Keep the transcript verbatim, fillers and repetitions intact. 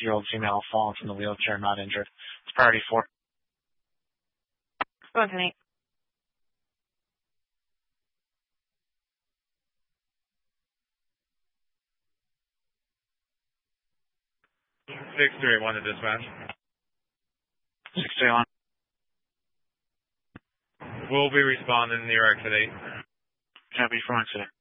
fifty-year-old female fallen from the wheelchair, not injured. It's priority four. Go on, eight. six three one to dispatch. six three one. We'll be responding near exit eight. Copy from exit eight.